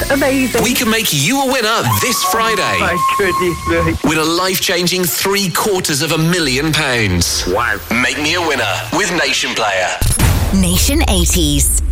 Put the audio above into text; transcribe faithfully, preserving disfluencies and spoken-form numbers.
amazing. We can make you a winner this Friday. My goodness me. Win a life-changing three quarters of a million pounds. Wow. Make me a winner with Nation Player. Nation eighties.